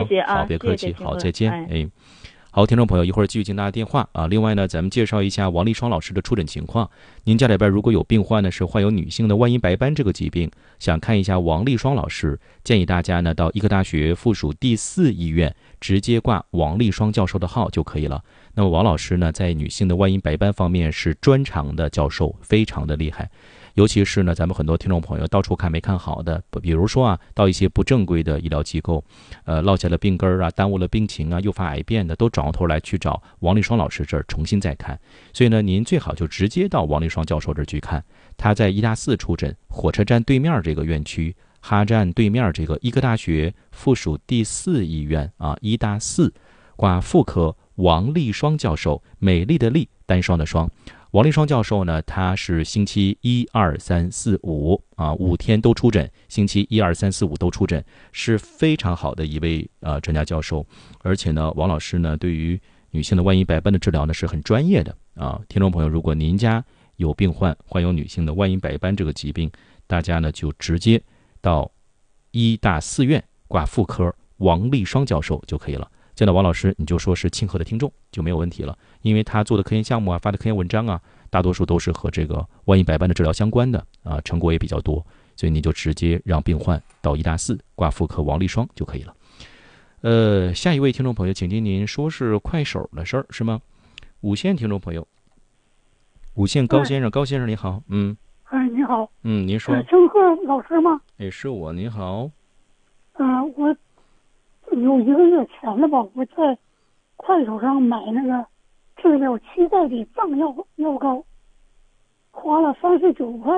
谢啊， 好，别客气，好，再见。 哎， 好，听众朋友，一会儿继续接大家电话啊。另外呢，咱们介绍一下王丽双老师的出诊情况。您家里边如果有病患呢，是患有女性的外阴白斑这个疾病，想看一下王丽双老师，建议大家呢到医科大学附属第4医院直接挂王丽双教授的号就可以了。那么王老师呢，在女性的外阴白斑方面是专长的教授，非常的厉害。尤其是呢，咱们很多听众朋友到处看没看好的，比如说到一些不正规的医疗机构，落下了病根啊，耽误了病情啊，诱发癌变的，都转过头来去找王丽双老师这儿重新再看。所以呢，您最好就直接到王丽双教授这儿去看。他在医大4出诊，火车站对面这个院区，哈站对面这个医科大学附属第4医院啊，医大4挂妇科王丽双教授，美丽的丽，单双的双。王丽双教授呢，他是星期1、2、3、4、5 5天都出诊，星期1、2、3、4、5都出诊，是非常好的一位专家教授。而且呢，王老师呢，对于女性的外阴白斑的治疗呢是很专业的啊。听众朋友，如果您家有病患患有女性的外阴白斑这个疾病，大家呢就直接到医大4院挂妇科王丽双教授就可以了。见到王老师，你就说是庆贺的听众就没有问题了，因为他做的科研项目发的科研文章大多数都是和这个外阴白斑的治疗相关的成果也比较多，所以你就直接让病患到医大4挂妇科王丽双就可以了。下一位听众朋友，请听您说是快手的事儿是吗？5线听众朋友，5线高先生，高先生你好， 你好， 您说， 郑鹤老师吗？ 是我，您好。 我有1个月前了吧，我在快手上买那个治疗脐带的藏药膏，花了39块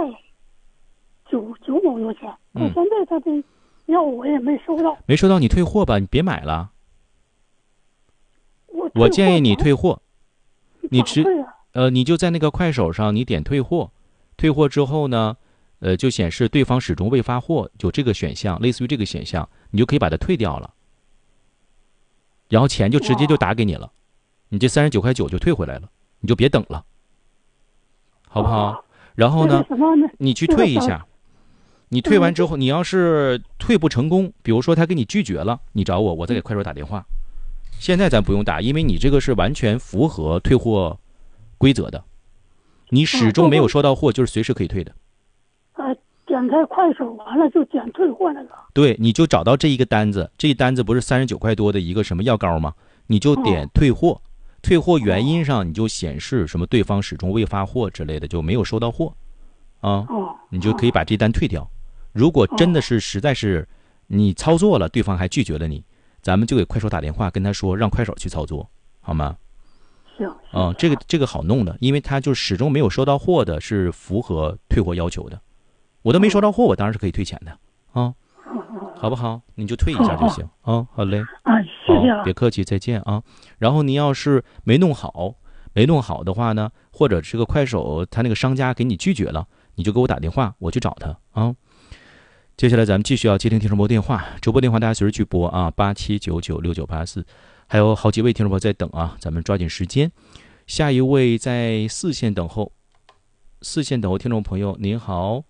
9毛多钱，到现在他的药我也没收到。 没收到你退货吧，你别买了。我建议你退货，你就在那个快手上你点退货，退货之后呢，就显示对方始终未发货，有这个选项，类似于这个选项，你就可以把它退掉了。然后钱就直接就打给你了，你这39块9就退回来了，你就别等了，好不好？然后呢，你去退一下，你退完之后，你要是退不成功，比如说他给你拒绝了，你找我，我再给快手打电话。现在咱不用打，因为你这个是完全符合退货规则的，你始终没有收到货，就是随时可以退的。 点开快手完了就点退货那个。对， 你就找到这一个单子，这一单子不是39块多的一个什么药膏吗？你就点退货，退货原因上你就显示什么对方始终未发货之类的，就没有收到货你就可以把这单退掉。如果真的是实在是你操作了，对方还拒绝了你，咱们就给快手打电话跟他说让快手去操作，好吗？ 行。 这个好弄的，因为他就始终没有收到货的，是符合退货要求的。我都没收到货，我当然是可以退钱的好不好？你就退一下就行好嘞谢谢别客气，再见然后你要是没弄好的话呢，或者这个快手他那个商家给你拒绝了，你就给我打电话，我去找他接下来咱们继续要接听众播电话，直播电话大家随时去拨87996984，还有好几位听众朋友在等咱们抓紧时间。下一位在4线等候听众朋友您好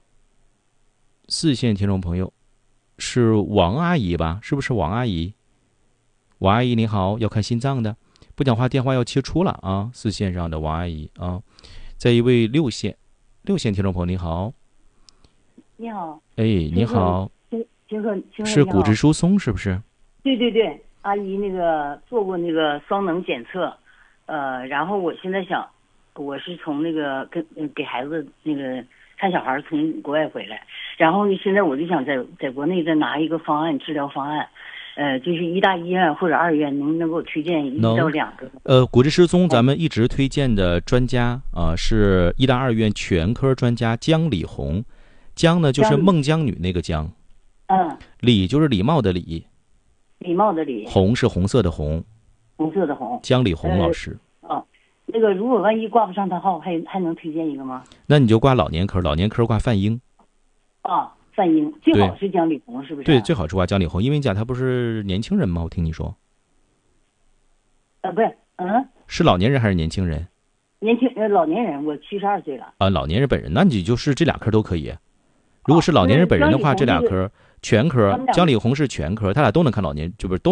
，4线听众朋友是王阿姨吧？是不是王阿姨？王阿姨你好，要看心脏的，不讲话电话要切出了4线上的王阿姨在一位6线听众朋友你好。 你好。 你好。 请说是骨质疏松是不是？ 对对对，阿姨那个做过那个双能检测，然后我现在想，我是从那个给孩子那个看小孩从国外回来，然后呢，现在我就想在国内再拿一个方案，治疗方案，就是医大医院或者2院能给我推荐1到2个。 骨质疏松咱们一直推荐的专家是医大2院全科专家姜李红，姜呢就是孟姜女那个姜，李就是礼貌的礼，红是红色的红，姜李红老师。 那个如果万一挂不上他号，还能推荐一个吗？ 那你就挂老年科挂范英。 范英最好是姜李红是不是？ 对，最好是挂姜李红，因为你讲他不是年轻人吗？我听你说。 不是， 是老年人还是年轻人？ 老年人，我72岁了。 老年人本人，那你就是这2科都可以。如果是老年人本人的话，这2科全科，姜李红是全科，他俩都能看老年，就不是都